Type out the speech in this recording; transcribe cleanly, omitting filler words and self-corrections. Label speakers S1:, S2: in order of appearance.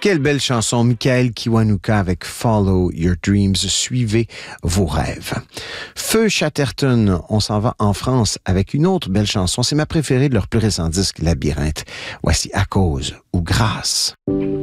S1: Quelle belle chanson, Michael Kiwanuka avec Follow Your Dreams, suivez vos rêves. Feu Chatterton, on s'en va en France avec une autre belle chanson, c'est ma préférée de leur plus récent disque, Labyrinthe. Voici À cause ou grâce.